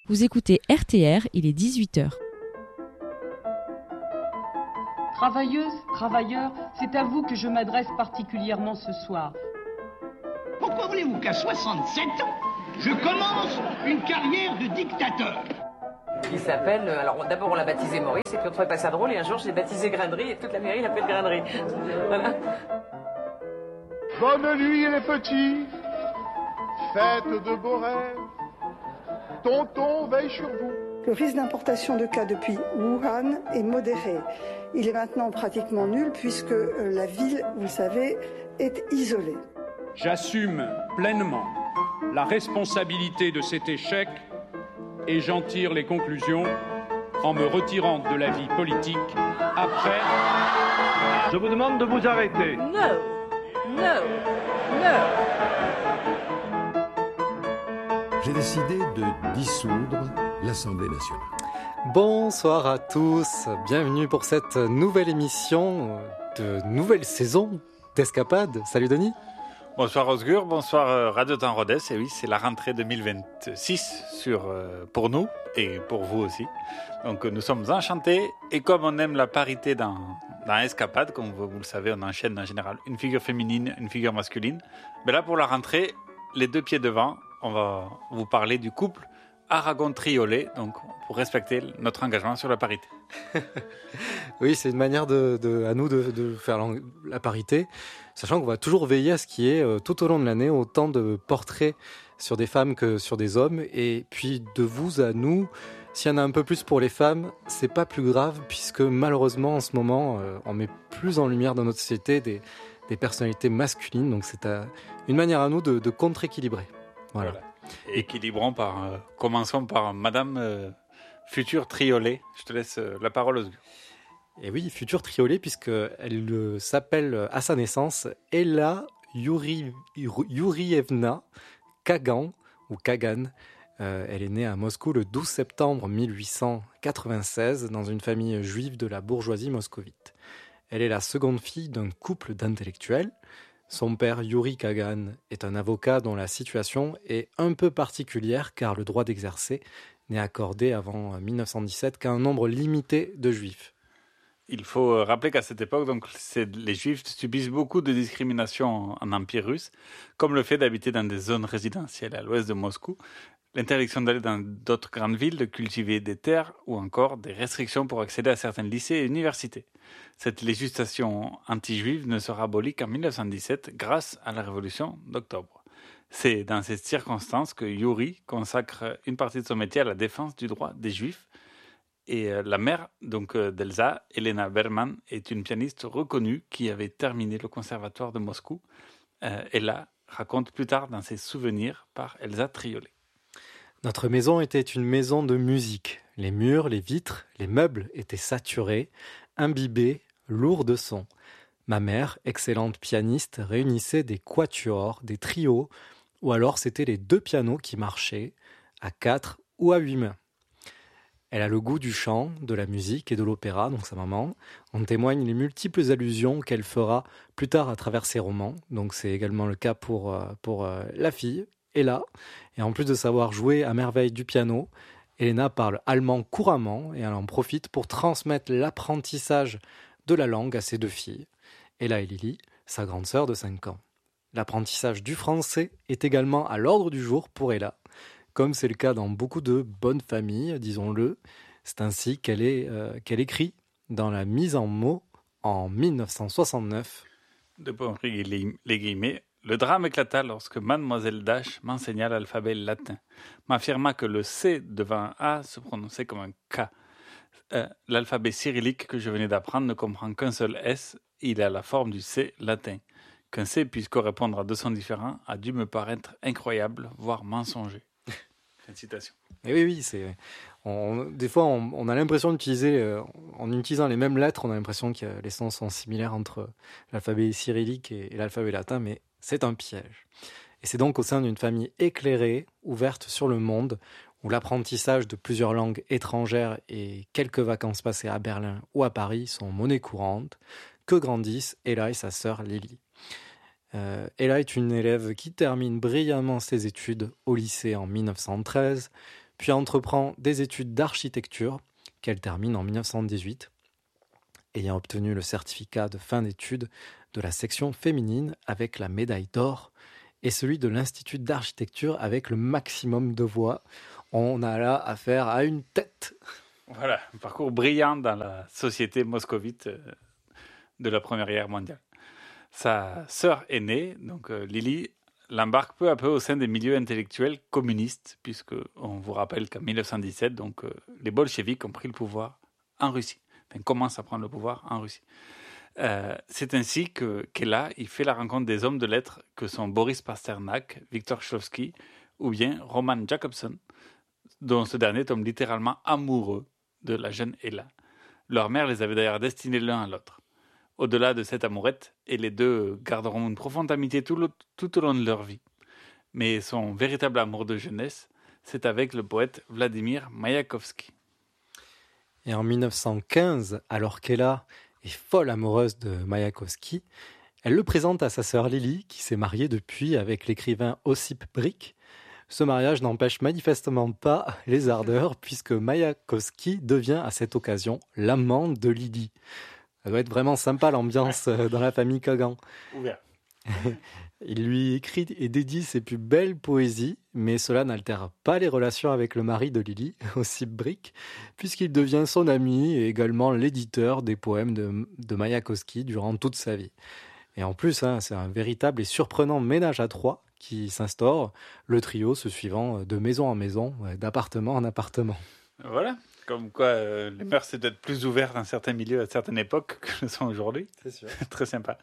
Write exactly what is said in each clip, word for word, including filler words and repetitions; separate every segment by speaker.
Speaker 1: Vous écoutez R T R, il est dix-huit heures.
Speaker 2: Travailleuses, travailleurs, c'est à vous que je m'adresse particulièrement ce soir.
Speaker 3: Pourquoi voulez-vous qu'à soixante-sept ans, je commence une carrière de dictateur ?
Speaker 4: Il s'appelle, alors d'abord on l'a baptisé Maurice, et puis on trouvait pas ça drôle, et un jour j'ai baptisé Grainerie, et toute la mairie l'appelle Grainerie. Voilà.
Speaker 5: Bonne nuit les petits, faites de beaux rêves, tonton veille sur vous.
Speaker 6: Le risque d'importation de cas depuis Wuhan est modéré. Il est maintenant pratiquement nul puisque la ville, vous le savez, est isolée.
Speaker 7: J'assume pleinement la responsabilité de cet échec et j'en tire les conclusions en me retirant de la vie politique après...
Speaker 5: Je vous demande de vous arrêter.
Speaker 4: No, no, no.
Speaker 8: J'ai décidé de dissoudre l'Assemblée nationale.
Speaker 9: Bonsoir à tous, bienvenue pour cette nouvelle émission de nouvelle saison d'Escapade. Salut Denis.
Speaker 10: Bonsoir Osgur, bonsoir Radio Temps Rodez. Et oui, c'est la rentrée deux mille vingt-six sur, euh, pour nous et pour vous aussi. Donc nous sommes enchantés et comme on aime la parité dans, dans Escapade, comme vous, vous le savez, on enchaîne en général une figure féminine, une figure masculine. Mais là pour la rentrée, les deux pieds devant, on va vous parler du couple Aragon-Triolet, donc pour respecter notre engagement sur la parité.
Speaker 9: Oui, c'est une manière de, de, à nous de, de faire la, la parité, sachant qu'on va toujours veiller à ce qu'il y ait euh, tout au long de l'année autant de portraits sur des femmes que sur des hommes, et puis de vous à nous, s'il y en a un peu plus pour les femmes, c'est pas plus grave, puisque malheureusement en ce moment, euh, on met plus en lumière dans notre société des, des personnalités masculines, donc c'est à, une manière à nous de, de contre-équilibrer. Voilà. Voilà.
Speaker 10: Équilibrons par, euh, commençons par Madame euh, future Triolet. Je te laisse euh, la parole, Osgur.
Speaker 9: Et oui, future Triolet, puisqu'elle euh, s'appelle à sa naissance Ella Yuri, Yurievna Kagan, ou Kagan. Euh, elle est née à Moscou le douze septembre mille huit cent quatre-vingt-seize dans une famille juive de la bourgeoisie moscovite. Elle est la seconde fille d'un couple d'intellectuels. Son père, Yuri Kagan, est un avocat dont la situation est un peu particulière car le droit d'exercer n'est accordé avant mille neuf cent dix-sept qu'à un nombre limité de juifs.
Speaker 10: Il faut rappeler qu'à cette époque, donc, c'est, les juifs subissent beaucoup de discrimination en Empire russe, comme le fait d'habiter dans des zones résidentielles à l'ouest de Moscou, l'interdiction d'aller dans d'autres grandes villes, de cultiver des terres ou encore des restrictions pour accéder à certains lycées et universités. Cette législation anti-juive ne sera abolie qu'en mille neuf cent dix-sept grâce à la révolution d'octobre. C'est dans ces circonstances que Yuri consacre une partie de son métier à la défense du droit des juifs. Et la mère donc, d'Elsa, Elena Berman, est une pianiste reconnue qui avait terminé le conservatoire de Moscou. Euh, Ella raconte plus tard dans ses souvenirs par Elsa Triolet.
Speaker 9: Notre maison était une maison de musique. Les murs, les vitres, les meubles étaient saturés, imbibés, lourds de sons. Ma mère, excellente pianiste, réunissait des quatuors, des trios, ou alors c'était les deux pianos qui marchaient, à quatre ou à huit mains. Elle a le goût du chant, de la musique et de l'opéra, donc sa maman. En témoignent les multiples allusions qu'elle fera plus tard à travers ses romans. Donc c'est également le cas pour, pour euh, la fille, Ella. Et en plus de savoir jouer à merveille du piano, Elena parle allemand couramment et elle en profite pour transmettre l'apprentissage de la langue à ses deux filles, Ella et Lily, sa grande sœur de cinq ans. L'apprentissage du français est également à l'ordre du jour pour Ella, comme c'est le cas dans beaucoup de bonnes familles, disons-le. C'est ainsi qu'elle, est, euh, qu'elle écrit dans la mise en mots en mille neuf cent soixante-neuf.
Speaker 10: De les guillemets. Le drame éclata lorsque Mademoiselle Dash m'enseigna l'alphabet latin, m'affirma que le C devant A se prononçait comme un K. Euh, l'alphabet cyrillique que je venais d'apprendre ne comprend qu'un seul S, il a la forme du C latin. Qu'un C puisse correspondre à deux sons différents a dû me paraître incroyable, voire mensonger. Une citation.
Speaker 9: Et oui, oui, c'est. On, des fois, on, on a l'impression d'utiliser, euh, en utilisant les mêmes lettres, on a l'impression que les sons sont similaires entre l'alphabet cyrillique et, et l'alphabet latin, mais c'est un piège. Et c'est donc au sein d'une famille éclairée, ouverte sur le monde, où l'apprentissage de plusieurs langues étrangères et quelques vacances passées à Berlin ou à Paris sont monnaie courante, que grandissent Ella et sa sœur Lily. Euh, Ella est une élève qui termine brillamment ses études au lycée en mille neuf cent treize, puis entreprend des études d'architecture qu'elle termine en dix-neuf cent dix-huit, ayant obtenu le certificat de fin d'études de la section féminine avec la médaille d'or et celui de l'Institut d'architecture avec le maximum de voix. On a là affaire à une tête.
Speaker 10: Voilà, un parcours brillant dans la société moscovite de la Première Guerre mondiale. Sa sœur aînée, donc euh, Lily, l'embarque peu à peu au sein des milieux intellectuels communistes, puisqu'on vous rappelle qu'en dix-neuf cent dix-sept, donc, euh, les bolcheviks ont pris le pouvoir en Russie. Enfin, commencent à prendre le pouvoir en Russie. Euh, c'est ainsi que, qu'elle a, il fait la rencontre des hommes de lettres que sont Boris Pasternak, Victor Shklovsky ou bien Roman Jakobson, dont ce dernier tombe littéralement amoureux de la jeune Ella. Leur mère les avait d'ailleurs destinés l'un à l'autre. Au-delà de cette amourette, et les deux garderont une profonde amitié tout, le, tout au long de leur vie. Mais son véritable amour de jeunesse, c'est avec le poète Vladimir Mayakovsky.
Speaker 9: Et en dix-neuf cent quinze, alors qu'Ella est folle amoureuse de Mayakovsky, elle le présente à sa sœur Lily, qui s'est mariée depuis avec l'écrivain Ossip Brik. Ce mariage n'empêche manifestement pas les ardeurs, puisque Mayakovsky devient à cette occasion l'amant de Lily. Ça doit être vraiment sympa l'ambiance dans la famille Kagan.
Speaker 10: Ouvert.
Speaker 9: Il lui écrit et dédie ses plus belles poésies, mais cela n'altère pas les relations avec le mari de Lily, Ossip Brik, puisqu'il devient son ami et également l'éditeur des poèmes de, de Mayakovsky durant toute sa vie. Et en plus, hein, c'est un véritable et surprenant ménage à trois qui s'instaure, le trio se suivant de maison en maison, d'appartement en appartement.
Speaker 10: Voilà, comme quoi euh, les mœurs c'est d'être plus ouvertes dans certains milieux à certaines époques que le sont aujourd'hui.
Speaker 9: C'est sûr.
Speaker 10: Très sympa.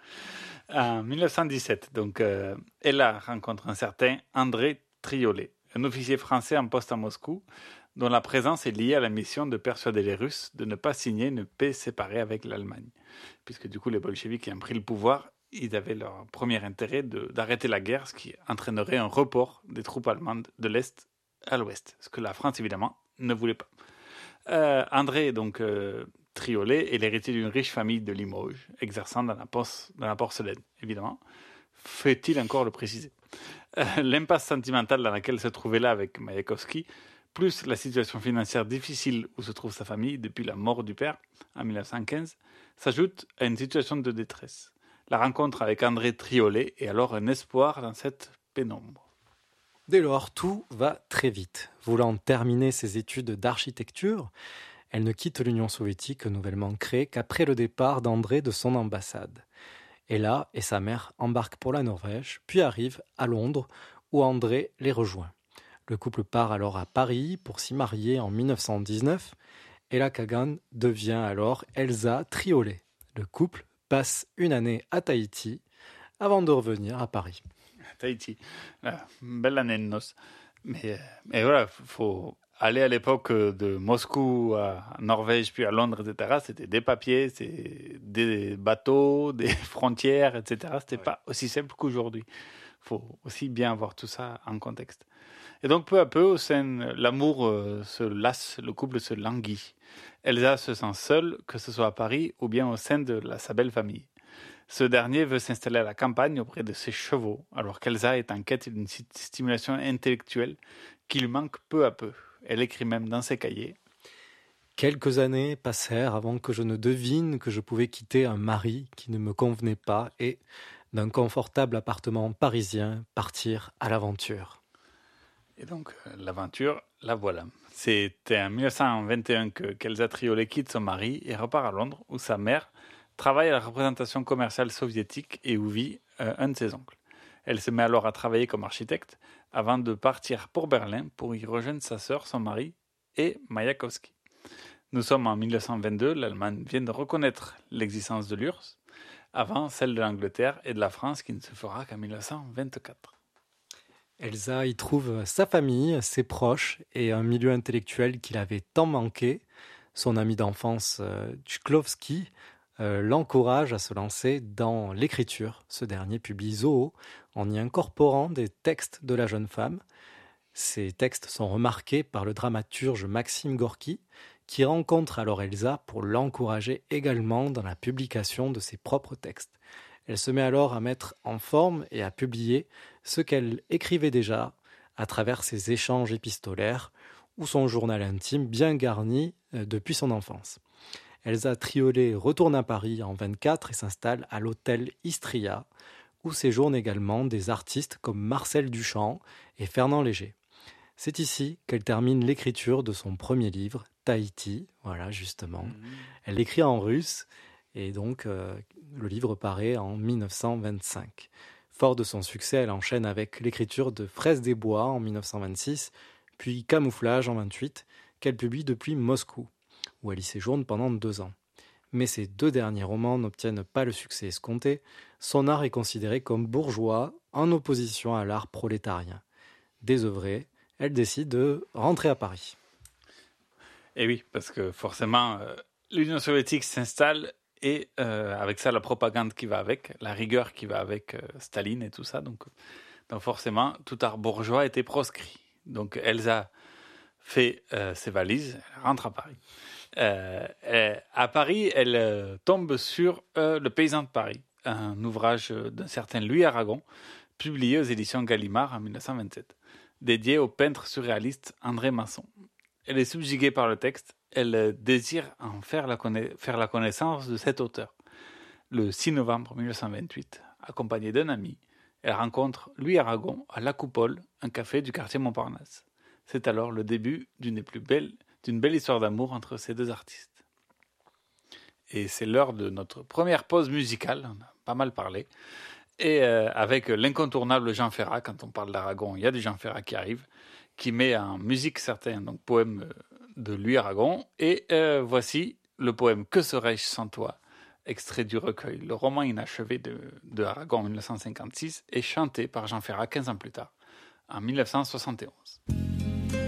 Speaker 10: En dix-neuf cent dix-sept, donc, euh, Ella rencontre un certain André Triolet, un officier français en poste à Moscou, dont la présence est liée à la mission de persuader les Russes de ne pas signer une paix séparée avec l'Allemagne. Puisque du coup les bolcheviks ayant pris le pouvoir, ils avaient leur premier intérêt de, d'arrêter la guerre, ce qui entraînerait un report des troupes allemandes de l'Est à l'Ouest, ce que la France évidemment ne voulait pas. Euh, André, donc euh, Triolet, est l'héritier d'une riche famille de Limoges, exerçant dans la, porce, dans la porcelaine, évidemment. Faut-il encore le préciser ? euh, L'impasse sentimentale dans laquelle se trouvait là avec Mayakovsky, plus la situation financière difficile où se trouve sa famille depuis la mort du père en dix-neuf cent quinze, s'ajoute à une situation de détresse. La rencontre avec André Triolet est alors un espoir dans cette pénombre.
Speaker 9: Dès lors, tout va très vite. Voulant terminer ses études d'architecture, elle ne quitte l'Union soviétique nouvellement créée qu'après le départ d'André de son ambassade. Ella et sa mère embarquent pour la Norvège, puis arrivent à Londres, où André les rejoint. Le couple part alors à Paris pour s'y marier en dix-neuf cent dix-neuf. Ella Kagan devient alors Elsa Triolet. Le couple passe une année à Tahiti avant de revenir à Paris.
Speaker 10: Tahiti, ah, belle année de noces. Mais, mais voilà, il faut aller à l'époque de Moscou à Norvège, puis à Londres, et cetera. C'était des papiers, c'est des bateaux, des frontières, et cetera. C'était ouais. Pas aussi simple qu'aujourd'hui. Il faut aussi bien avoir tout ça en contexte. Et donc, peu à peu, au sein, l'amour euh, se lasse, le couple se languit. Elsa se sent seule, que ce soit à Paris ou bien au sein de la, sa belle famille. Ce dernier veut s'installer à la campagne auprès de ses chevaux, alors qu'Elsa est en quête d'une stimulation intellectuelle qui lui manque peu à peu. Elle écrit même dans ses cahiers.
Speaker 9: Quelques années passèrent avant que je ne devine que je pouvais quitter un mari qui ne me convenait pas et, d'un confortable appartement parisien, partir à l'aventure.
Speaker 10: Et donc, euh, l'aventure, la voilà. C'était en dix-neuf cent vingt et un que qu'Elsa Triolet quitte son mari et repart à Londres, où sa mère travaille à la représentation commerciale soviétique et où vit euh, un de ses oncles. Elle se met alors à travailler comme architecte avant de partir pour Berlin pour y rejoindre sa sœur, son mari et Mayakovsky. Nous sommes en dix-neuf cent vingt-deux, l'Allemagne vient de reconnaître l'existence de l'U R S S, avant celle de l'Angleterre et de la France qui ne se fera qu'en dix-neuf cent vingt-quatre.
Speaker 9: Elsa y trouve sa famille, ses proches et un milieu intellectuel qu'il avait tant manqué. Son ami d'enfance, euh, Shklovsky, euh, l'encourage à se lancer dans l'écriture. Ce dernier publie Zoo en y incorporant des textes de la jeune femme. Ces textes sont remarqués par le dramaturge Maxime Gorky, qui rencontre alors Elsa pour l'encourager également dans la publication de ses propres textes. Elle se met alors à mettre en forme et à publier ce qu'elle écrivait déjà à travers ses échanges épistolaires ou son journal intime bien garni euh, depuis son enfance. Elsa Triolet retourne à Paris en vingt-quatre et s'installe à l'hôtel Istria, où séjournent également des artistes comme Marcel Duchamp et Fernand Léger. C'est ici qu'elle termine l'écriture de son premier livre, Tahiti, voilà justement. Mmh. Elle l'écrit en russe et donc euh, le livre paraît en dix-neuf cent vingt-cinq. Fort de son succès, elle enchaîne avec l'écriture de Fraises des Bois en dix-neuf cent vingt-six, puis Camouflage en vingt-huit, qu'elle publie depuis Moscou, où elle y séjourne pendant deux ans. Mais ces deux derniers romans n'obtiennent pas le succès escompté. Son art est considéré comme bourgeois, en opposition à l'art prolétarien. Désœuvrée, elle décide de rentrer à Paris.
Speaker 10: Et oui, parce que forcément, euh, l'Union soviétique s'installe et euh, avec ça, la propagande qui va avec, la rigueur qui va avec euh, Staline et tout ça. Donc, donc forcément, tout art bourgeois était proscrit. Donc Elsa fait euh, ses valises, elle rentre à Paris. Euh, elle, à Paris, elle euh, tombe sur euh, Le Paysan de Paris, un ouvrage d'un certain Louis Aragon, publié aux éditions Gallimard en dix-neuf cent vingt-sept, dédié au peintre surréaliste André Masson. Elle est subjuguée par le texte, elle désire en faire la, conna- faire la connaissance de cet auteur. Le six novembre dix-neuf cent vingt-huit, accompagnée d'un ami, elle rencontre Louis Aragon à La Coupole, un café du quartier Montparnasse. C'est alors le début d'une des plus belles, d'une belle histoire d'amour entre ces deux artistes. Et c'est l'heure de notre première pause musicale, on a pas mal parlé, et euh, avec l'incontournable Jean Ferrat. Quand on parle d'Aragon, il y a du Jean Ferrat qui arrive, qui met en musique certains donc, poèmes de Louis Aragon. Et euh, voici le poème « Que serais-je sans toi ?» extrait du recueil. Le roman inachevé de, de Aragon en dix-neuf cent cinquante-six est chanté par Jean Ferrat quinze ans plus tard, en dix-neuf cent soixante et onze.